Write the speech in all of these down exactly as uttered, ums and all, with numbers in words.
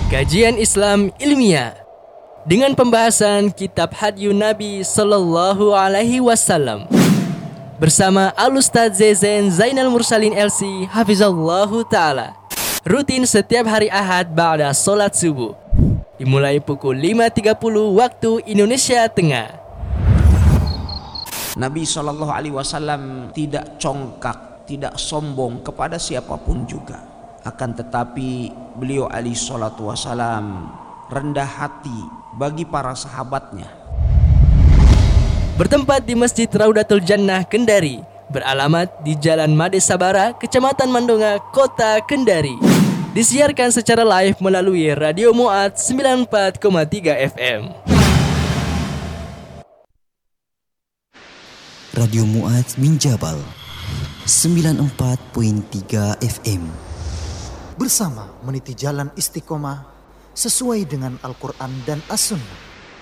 Kajian Islam ilmiah dengan pembahasan Kitab Hadyu Nabi Sallallahu Alaihi Wasallam bersama Al-Ustaz Zezen Zainal Mursalin L C Hafizallahu Ta'ala, rutin setiap hari Ahad ba'da solat subuh, dimulai pukul lima tiga puluh waktu Indonesia Tengah. Nabi shallallahu alaihi wasallam tidak congkak, tidak sombong kepada siapapun juga. Akan tetapi beliau alaihi salatu wasallam rendah hati bagi para sahabatnya. Bertempat di Masjid Raudatul Jannah Kendari, beralamat di Jalan Made Sabara, Kecamatan Mandonga, Kota Kendari. Disiarkan secara live melalui Radio Mu'ad sembilan puluh empat koma tiga F M. Radio Mu'ad bin Jabal sembilan puluh empat koma tiga F M. Bersama meniti jalan istiqomah sesuai dengan Al-Quran dan As-Sunnah.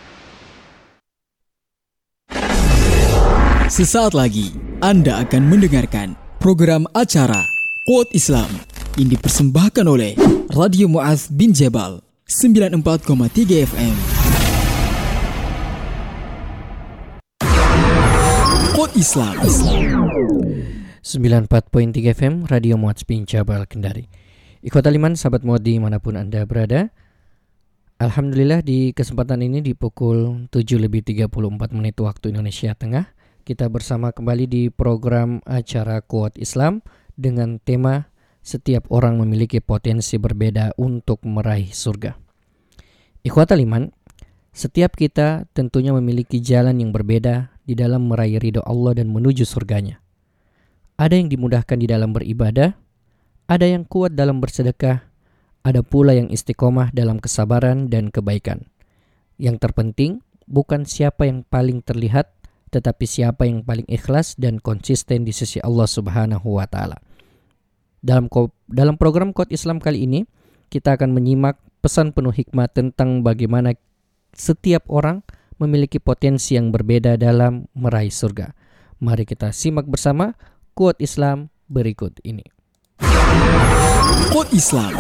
Sesaat lagi Anda akan mendengarkan program acara Quote Islam yang dipersembahkan oleh Radio Mu'ad bin Jabal sembilan puluh empat koma tiga F M. Quote Islam sembilan puluh empat koma tiga F M Radio Mu'ad bin Jabal Kendari. Ikhwatal iman, sahabat Mu'ad dimanapun Anda berada, alhamdulillah di kesempatan ini di pukul tujuh lebih tiga puluh empat menit waktu Indonesia Tengah, kita bersama kembali di program acara Quote Islam dengan tema setiap orang memiliki potensi berbeda untuk meraih surga. Ikhwatal iman, setiap kita tentunya memiliki jalan yang berbeda di dalam meraih ridho Allah dan menuju surganya. Ada yang dimudahkan di dalam beribadah, ada yang kuat dalam bersedekah, ada pula yang istiqomah dalam kesabaran dan kebaikan. Yang terpenting bukan siapa yang paling terlihat, tetapi siapa yang paling ikhlas dan konsisten di sisi Allah Subhanahu wa Ta'ala. Dalam dalam program Quote Islam kali ini, kita akan menyimak pesan penuh hikmah tentang bagaimana setiap orang memiliki potensi yang berbeda dalam meraih surga. Mari kita simak bersama Quote Islam berikut ini. Quote Islam.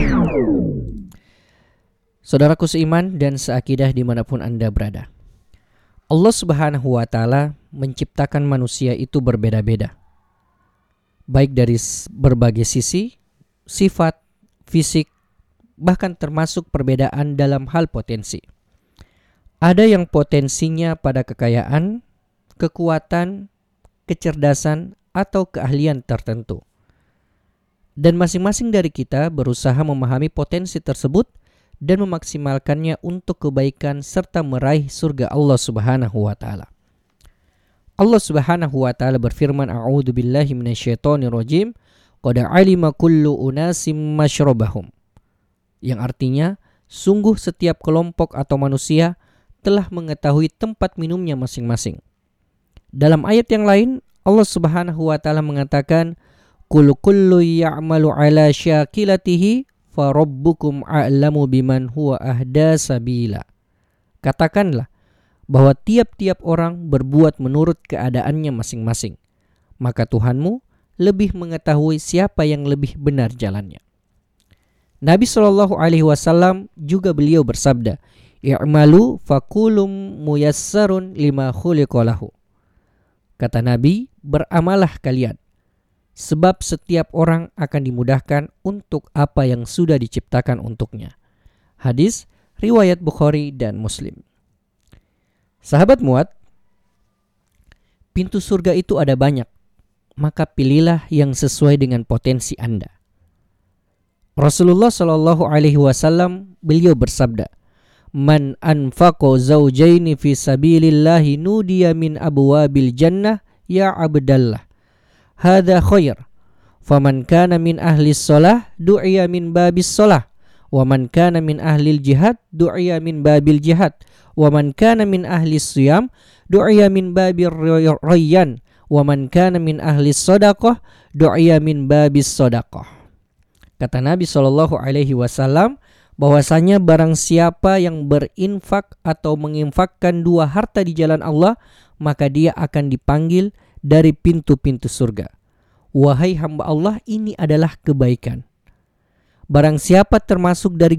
Saudaraku seiman dan seakidah dimanapun Anda berada, Allah Subhanahu wa Ta'ala menciptakan manusia itu berbeda-beda, baik dari berbagai sisi, sifat, fisik, bahkan termasuk perbedaan dalam hal potensi. Ada yang potensinya pada kekayaan, kekuatan, kecerdasan, atau keahlian tertentu. Dan masing-masing dari kita berusaha memahami potensi tersebut dan memaksimalkannya untuk kebaikan serta meraih surga Allah Subhanahu wa Ta'ala. Allah Subhanahu wa Ta'ala berfirman, A'udzu billahi minasyaitonir rajim, qad 'alima kullu unasim masyrabahum. Yang artinya, sungguh setiap kelompok atau manusia telah mengetahui tempat minumnya masing-masing. Dalam ayat yang lain, Allah Subhanahu wa Ta'ala mengatakan, Kullu kullu ya'malu ala syakilatihi fa rabbukum a'lamu biman huwa ahda sabila. Katakanlah bahwa tiap-tiap orang berbuat menurut keadaannya masing-masing, maka Tuhanmu lebih mengetahui siapa yang lebih benar jalannya. Nabi shallallahu alaihi wasallam juga beliau bersabda, I'malu fakulum muyassarun lima khuliqa lahu. Kata Nabi, beramalah kalian, sebab setiap orang akan dimudahkan untuk apa yang sudah diciptakan untuknya. Hadis riwayat Bukhari dan Muslim. Sahabat Mu'ad, pintu surga itu ada banyak, maka pilihlah yang sesuai dengan potensi Anda. Rasulullah shallallahu alaihi wasallam beliau bersabda, Man anfaqa zawjaini fi sabilillahi nudiya min abwabil jannah ya abdallah. Hadha khair. Faman kana min ahli shalah du'iya min babis shalah. Wa man kana min ahli jihad du'iya min babil jihad. Wa man kana min ahli siyam du'iya min babir rayyan. Wa man kana min ahli sadaqah du'iya min babis sadaqah. Kata Nabi sallallahu alaihi wasallam, bahwasanya barang siapa yang berinfak atau menginfakkan dua harta di jalan Allah, maka dia akan dipanggil dari pintu-pintu surga. Wahai hamba Allah, ini adalah kebaikan. Barang siapa termasuk dari